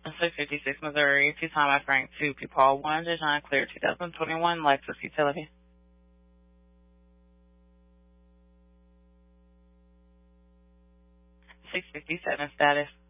656 Missouri, two-time I Frank 2, Paul 1, John Clear 2021, Lexus Utility. 657 status.